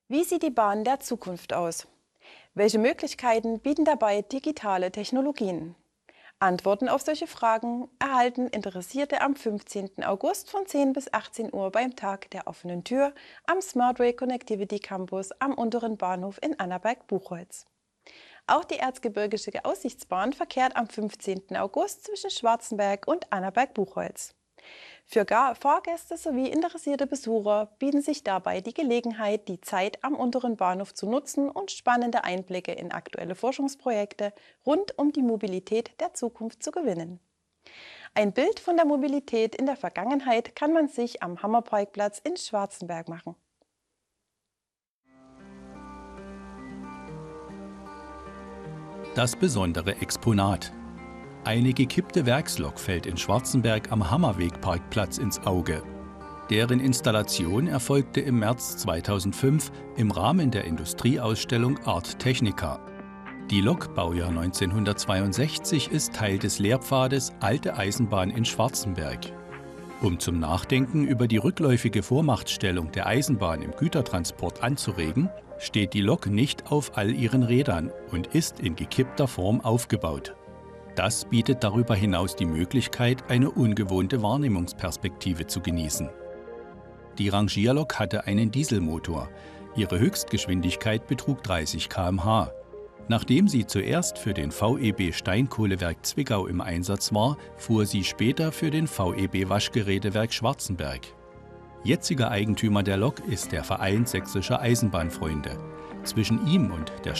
Wie sieht die Bahn der Zukunft aus? Welche Möglichkeiten bieten dabei digitale Technologien? Antworten auf solche Fragen erhalten Interessierte am 15. August von 10 bis 18 Uhr beim Tag der offenen Tür am SmartRay Connectivity Campus am unteren Bahnhof in Annaberg-Buchholz. Auch die Erzgebirgische Aussichtsbahn verkehrt am 15. August zwischen Schwarzenberg und Annaberg-Buchholz. Für Fahrgäste sowie interessierte Besucher bieten sich dabei die Gelegenheit, die Zeit am unteren Bahnhof zu nutzen und spannende Einblicke in aktuelle Forschungsprojekte rund um die Mobilität der Zukunft zu gewinnen. Ein Bild von der Mobilität in der Vergangenheit kann man sich am Hammerparkplatz in Schwarzenberg machen. Das besondere Exponat. Eine gekippte Werkslok fällt in Schwarzenberg am Hammerwegparkplatz ins Auge. Deren Installation erfolgte im März 2005 im Rahmen der Industrieausstellung Art Technica. Die Lok, Baujahr 1962, ist Teil des Lehrpfades Alte Eisenbahn in Schwarzenberg. Um zum Nachdenken über die rückläufige Vormachtstellung der Eisenbahn im Gütertransport anzuregen, steht die Lok nicht auf all ihren Rädern und ist in gekippter Form aufgebaut. Das bietet darüber hinaus die Möglichkeit, eine ungewohnte Wahrnehmungsperspektive zu genießen. Die Rangierlok hatte einen Dieselmotor. Ihre Höchstgeschwindigkeit betrug 30 km/h. Nachdem sie zuerst für den VEB Steinkohlewerk Zwickau im Einsatz war, fuhr sie später für den VEB Waschgerätewerk Schwarzenberg. Jetziger Eigentümer der Lok ist der Verein Sächsischer Eisenbahnfreunde. Zwischen ihm und der